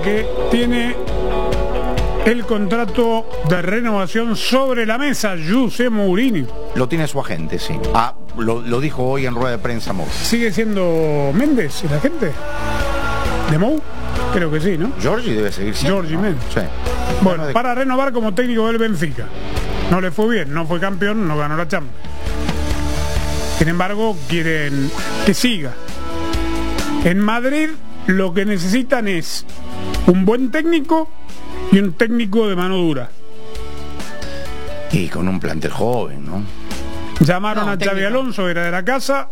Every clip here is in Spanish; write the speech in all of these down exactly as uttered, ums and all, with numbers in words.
que tiene el contrato de renovación sobre la mesa, José Mourinho. Lo tiene su agente, sí. Ah, lo, lo dijo hoy en rueda de prensa Mou. ¿Sigue siendo Méndez el agente de Mou? Creo que sí, ¿no? Giorgi debe seguir siendo. Giorgi Méndez. Sí. Bueno, para renovar como técnico del Benfica. No le fue bien, no fue campeón, no ganó la Champions. Sin embargo, quieren que siga. En Madrid lo que necesitan es un buen técnico y un técnico de mano dura. Y con un plantel joven, ¿no? Llamaron no, a técnico. Xabi Alonso, era de la casa,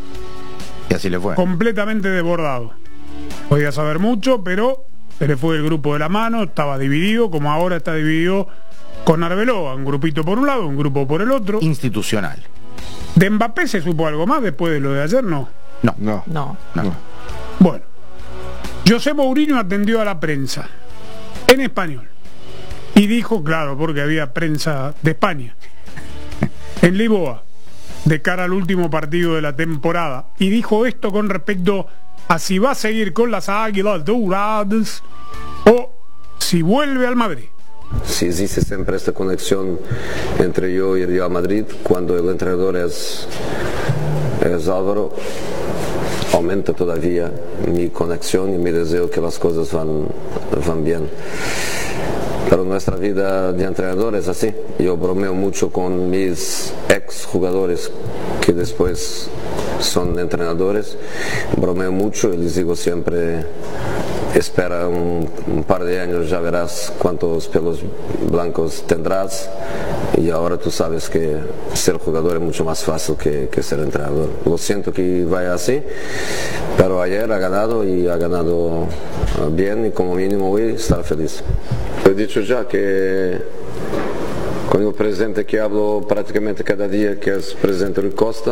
Y así le fue. completamente desbordado. Podía saber mucho, pero se le fue el grupo de la mano, estaba dividido, como ahora está dividido con Arbeloa, un grupito por un lado, un grupo por el otro. Institucional. ¿De Mbappé se supo algo más después de lo de ayer? No. No. No. No. No. Bueno, José Mourinho atendió a la prensa en español y dijo, claro, porque había prensa de España, en Lisboa, de cara al último partido de la temporada, y dijo esto con respecto a si va a seguir con las Águilas Douradas o si vuelve al Madrid. Si existe siempre esta conexión entre yo y el Real Madrid, cuando el entrenador es, es Álvaro, aumenta todavía mi conexión y mi deseo que las cosas van, van bien. Pero nuestra vida de entrenador es así. Yo bromeo mucho con mis ex jugadores que después son entrenadores. Bromeo mucho y les digo siempre, espera un, un par de años, ya verás cuántos pelos blancos tendrás. Y ahora tú sabes que ser jugador es mucho más fácil que, que ser entrenador. Lo siento que vaya así, pero ayer ha ganado y ha ganado bien y como mínimo hoy estar feliz. He dicho ya que con el presidente que hablo prácticamente cada día, que es el presidente Rui Costa,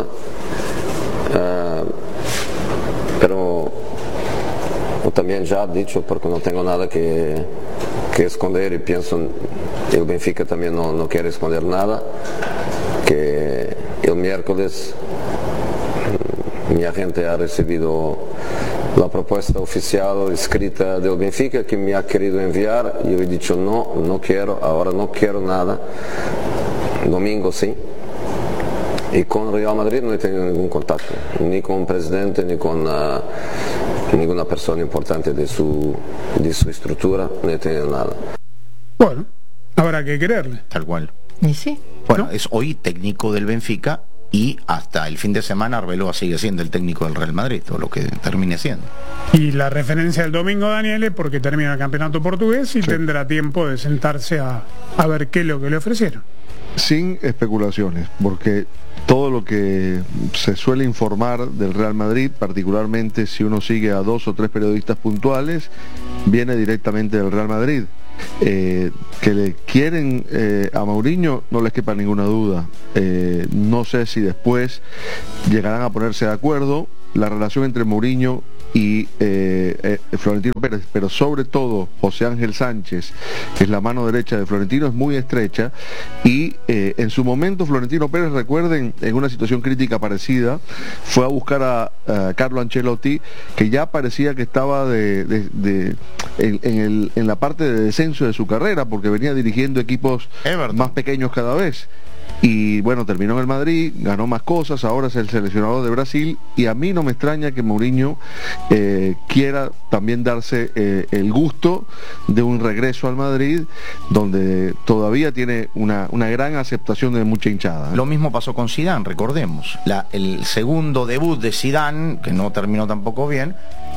uh, pero yo también ya he dicho, porque no tengo nada que, que esconder y pienso, el Benfica también no, no quiere esconder nada, que el miércoles mi agente ha recibido la propuesta oficial escrita del Benfica que me ha querido enviar y yo he dicho no, no quiero, ahora no quiero nada, domingo sí. Y con Real Madrid no he tenido ningún contacto, ni con un presidente, ni con uh, ninguna persona importante de su, de su estructura, no he tenido nada. Bueno, habrá que quererle. Tal cual. ¿Y sí? Bueno, ¿no? es hoy técnico del Benfica y hasta el fin de semana Arbeloa sigue siendo el técnico del Real Madrid, o lo que termine siendo. Y la referencia del domingo, Daniel, es porque termina el campeonato portugués y Sí. tendrá tiempo de sentarse a, a ver qué es lo que le ofrecieron. Sin especulaciones, porque todo lo que se suele informar del Real Madrid, particularmente si uno sigue a dos o tres periodistas puntuales, viene directamente del Real Madrid. Eh, que le quieren eh, a Mourinho, no les quepa ninguna duda. Eh, no sé si después llegarán a ponerse de acuerdo. La relación entre Mourinho y eh, eh, Florentino Pérez, pero sobre todo José Ángel Sánchez, que es la mano derecha de Florentino, es muy estrecha y eh, en su momento Florentino Pérez, recuerden, en una situación crítica parecida, fue a buscar a, a Carlo Ancelotti, que ya parecía que estaba de, de, de, en, en, el, en la parte de descenso de su carrera, porque venía dirigiendo equipos Everton. más pequeños cada vez. Y bueno, terminó en el Madrid, ganó más cosas, ahora es el seleccionador de Brasil y a mí no me extraña que Mourinho eh, quiera también darse eh, el gusto de un regreso al Madrid, donde todavía tiene una, una gran aceptación de mucha hinchada. Lo mismo pasó con Zidane, recordemos. La, el segundo debut de Zidane, que no terminó tampoco bien,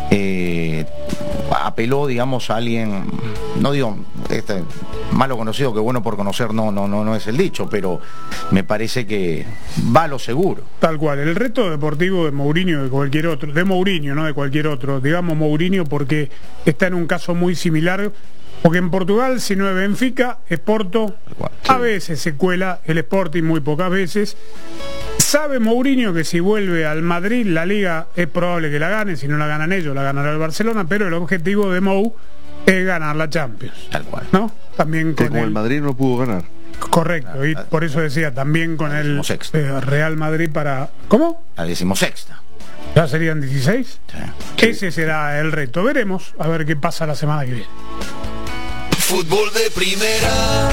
eh, apeló, digamos, a alguien, no digo este, malo conocido que bueno por conocer, no, no, no, no es el dicho, pero me parece que va a lo seguro. Tal cual, el reto deportivo de Mourinho, de cualquier otro, de Mourinho, no de cualquier otro, digamos Mourinho porque está en un caso muy similar, porque en Portugal si no es Benfica, es Porto, cual, a sí. veces se cuela el Sporting, muy pocas veces. Sabe Mourinho que si vuelve al Madrid la Liga es probable que la gane, si no la ganan ellos, la ganará el Barcelona, pero el objetivo de Mou es ganar la Champions, Tal cual. ¿no? También Que con como el el... Madrid no pudo ganar. Correcto, y por eso decía, también con La el decimosexta. eh, Real Madrid para... ¿Cómo? La decimosexta. ¿Ya serían dieciséis? Sí. Ese será el reto. Veremos a ver qué pasa la semana que viene. Fútbol de primera.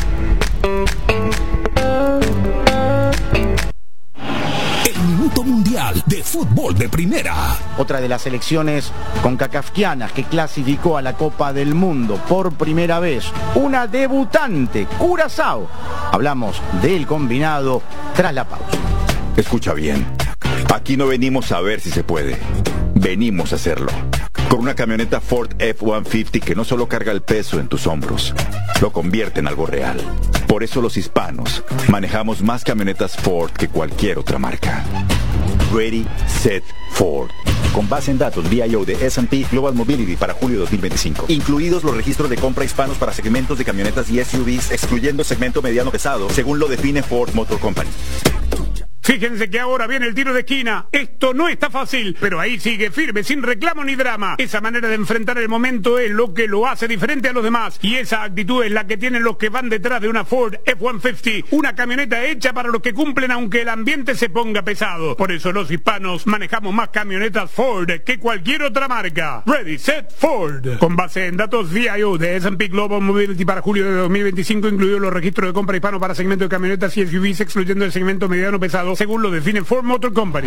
El minuto mundial de fútbol de primera. Otra de las selecciones concacafquianas que clasificó a la Copa del Mundo por primera vez. Una debutante, Curazao. Hablamos del combinado tras la pausa. Escucha bien. Aquí no venimos a ver si se puede. Venimos a hacerlo. Con una camioneta Ford F ciento cincuenta que no solo carga el peso en tus hombros, lo convierte en algo real. Por eso los hispanos manejamos más camionetas Ford que cualquier otra marca. Ready, Set, Ford. Con base en datos V I O de S and P Global Mobility para julio de dos mil veinticinco. Incluidos los registros de compra hispanos para segmentos de camionetas y S U Vs, excluyendo segmento mediano pesado, según lo define Ford Motor Company. Fíjense que ahora viene el tiro de esquina. Esto no está fácil, pero ahí sigue firme, sin reclamo ni drama. Esa manera de enfrentar el momento es lo que lo hace diferente a los demás. Y esa actitud es la que tienen los que van detrás de una Ford F ciento cincuenta. Una camioneta hecha para los que cumplen aunque el ambiente se ponga pesado. Por eso los hispanos manejamos más camionetas Ford que cualquier otra marca. Ready, Set, Ford. Con base en datos V I O de S and P Global Mobility para julio de dos mil veinticinco, incluidos los registros de compra hispano para segmento de camionetas y S U Vs, excluyendo el segmento mediano pesado, según lo define Ford Motor Company.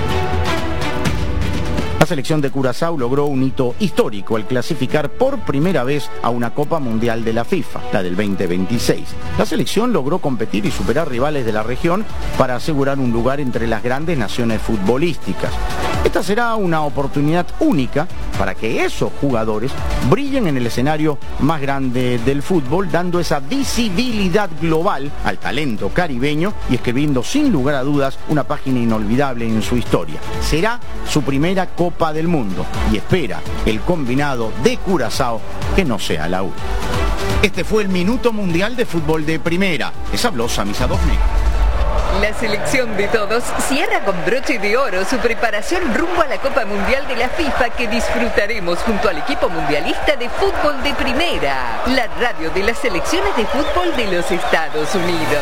La selección de Curazao logró un hito histórico al clasificar por primera vez a una Copa Mundial de la FIFA, la del veinte veintiséis. La selección logró competir y superar rivales de la región para asegurar un lugar entre las grandes naciones futbolísticas. Esta será una oportunidad única para que esos jugadores brillen en el escenario más grande del fútbol, dando esa visibilidad global al talento caribeño y escribiendo sin lugar a dudas una página inolvidable en su historia. Será su primera Copa del Mundo y espera el combinado de Curazao que no sea la última. Este fue el Minuto Mundial de Fútbol de Primera. Les habló Sami Sadovnik. La selección de todos cierra con broche de oro su preparación rumbo a la Copa Mundial de la FIFA que disfrutaremos junto al equipo mundialista de fútbol de primera, la radio de las selecciones de fútbol de los Estados Unidos.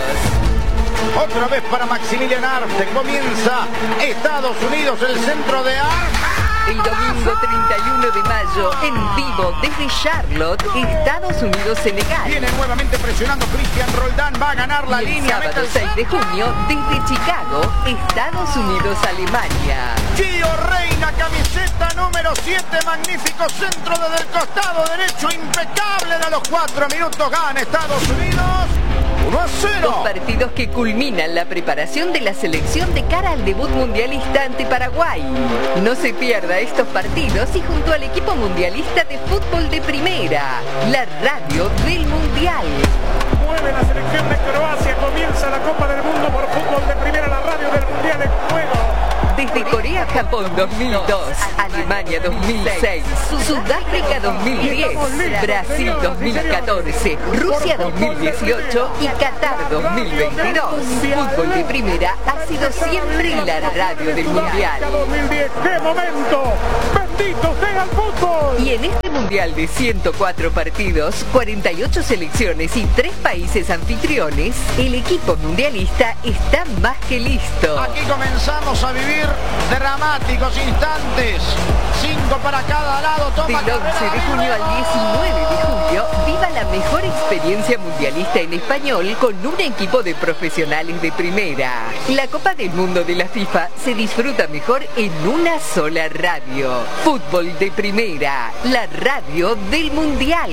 Otra vez para Maximilian Arce, comienza Estados Unidos, el centro de Arce. El domingo treinta y uno de mayo, en vivo desde Charlotte, Estados Unidos-Senegal. Viene nuevamente presionando Cristian Roldán, va a ganar la y el línea. sábado seis de junio, desde Chicago, Estados Unidos-Alemania. Gio Reina, camiseta número siete, magnífico centro desde el costado derecho, impecable. A los cuatro minutos gana Estados Unidos uno a cero. Dos partidos que culminan la preparación de la selección de cara al debut mundialista ante Paraguay. No se pierda estos partidos y junto al equipo mundialista de fútbol de primera, la radio del Mundial. Mueve la selección de Croacia, comienza la Copa del Mundo por fútbol de primera, la radio del Mundial en juego. Desde Corea-Japón dos mil dos, Alemania dos mil seis, Sudáfrica dos mil diez, Brasil dos mil catorce, Rusia dos mil dieciocho y Qatar dos mil veintidós. Fútbol de primera ha sido siempre la radio del Mundial. dos mil diez, ¡qué momento! ¡Bendito sea el fútbol! Y en este Mundial de ciento cuatro partidos, cuarenta y ocho selecciones y tres países anfitriones, el equipo mundialista está más que listo. Aquí comenzamos a vivir dramáticos instantes. Cinco para cada lado. Toma Del once de junio al diecinueve de julio, viva la mejor experiencia mundialista en español con un equipo de profesionales de primera. La Copa del Mundo de la FIFA se disfruta mejor en una sola radio. Fútbol de primera, la radio del Mundial.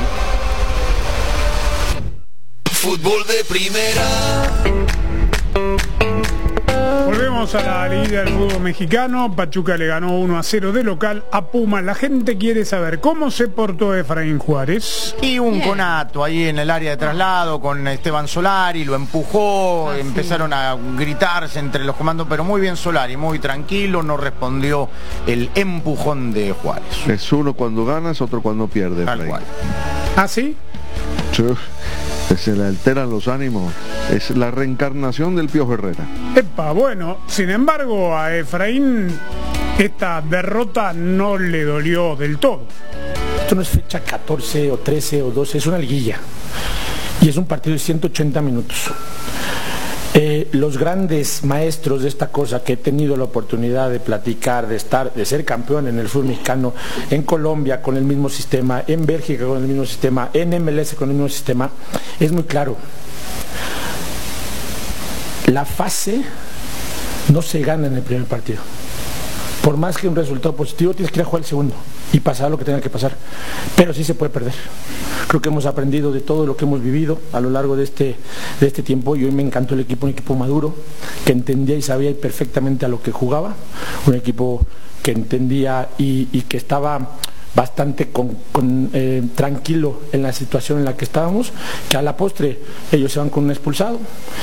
Fútbol de primera. Volvemos a la liguilla del fútbol mexicano. Pachuca le ganó uno a cero de local a Pumas. La gente quiere saber cómo se portó Efraín Juárez. Y un conato ahí en el área de traslado con Esteban Solari, lo empujó, ah, empezaron sí. a gritarse entre los comandos, pero muy bien Solari, muy tranquilo, no respondió el empujón de Juárez. Es uno cuando ganas, otro cuando pierdes. Tal cual. ¿Ah, sí? Sí. Se le alteran los ánimos. Es la reencarnación del Piojo Herrera. Epa, bueno, sin embargo a Efraín esta derrota no le dolió del todo. Esto no es fecha catorce o trece o doce, es una liguilla y es un partido de ciento ochenta minutos. Eh, los grandes maestros de esta cosa que he tenido la oportunidad de platicar, de estar, de ser campeón en el fútbol mexicano, en Colombia con el mismo sistema, en Bélgica con el mismo sistema, en M L S con el mismo sistema, es muy claro. La fase no se gana en el primer partido. Por más que un resultado positivo, tienes que ir a jugar el segundo y pasar lo que tenga que pasar. Pero sí se puede perder. Creo que hemos aprendido de todo lo que hemos vivido a lo largo de este, de este tiempo, y hoy me encantó el equipo, un equipo maduro, que entendía y sabía perfectamente a lo que jugaba, un equipo que entendía y, y que estaba bastante con, con, eh, tranquilo en la situación en la que estábamos, que a la postre ellos se van con un expulsado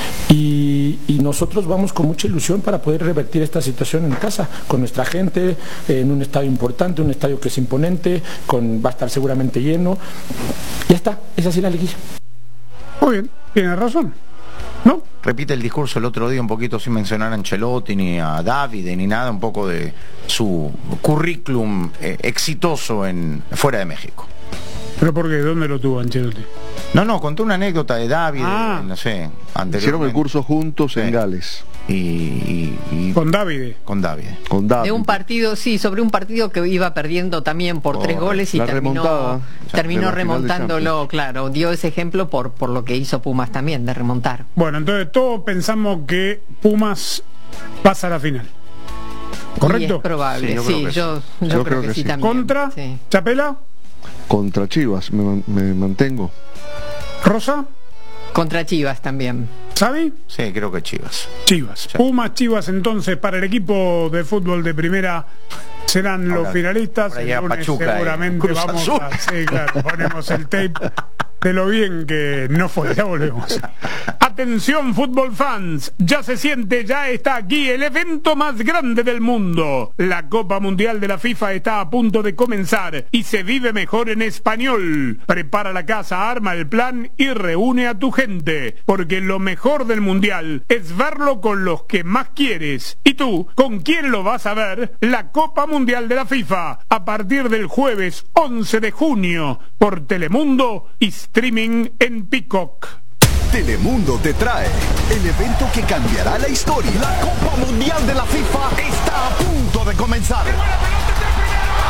y, y nosotros vamos con mucha ilusión para poder revertir esta situación en casa, con nuestra gente, eh, en un estadio importante, un estadio que es imponente, con, va a estar seguramente lleno. Ya está, es así la liguilla. Muy bien, tiene razón, ¿no? Repite el discurso el otro día un poquito sin mencionar a Ancelotti ni a Davide ni nada, un poco de su currículum eh, exitoso en fuera de México. ¿Pero por qué? ¿Dónde lo tuvo Ancelotti? No, no, contó una anécdota de Davide, ah. no sé, anteriormente. Hicieron el curso juntos en sí. Gales. Y, y, y con Davide. Con Davide. Con Davide. De un partido, sí, sobre un partido que iba perdiendo también por oh, tres goles y terminó, terminó remontándolo, claro. Dio ese ejemplo por, por lo que hizo Pumas también, de remontar. Bueno, entonces todos pensamos que Pumas pasa a la final. ¿Correcto? Y es probable, sí, yo, sí, creo, que yo, yo, yo creo, creo que, que sí, sí también. ¿Contra? Sí. ¿Chapela? Contra Chivas, me, me mantengo. ¿Rosa? Contra Chivas también. ¿Xavi? Sí, creo que Chivas. Chivas. Sí. Pumas, Chivas, entonces, para el equipo de fútbol de primera serán ahora, los finalistas. El lunes Pachuca, seguramente eh. vamos Azul. a... Sí, claro, ponemos el tape de lo bien que no fue. Ya volvemos. Atención, fútbol fans, ya se siente, ya está aquí el evento más grande del mundo. La Copa Mundial de la FIFA está a punto de comenzar y se vive mejor en español. Prepara la casa, arma el plan y reúne a tu gente, porque lo mejor del Mundial es verlo con los que más quieres. ¿Y tú, con quién lo vas a ver? La Copa Mundial de la FIFA, a partir del jueves once de junio, por Telemundo y streaming en Peacock. Telemundo te trae el evento que cambiará la historia. La Copa Mundial de la FIFA está a punto de comenzar.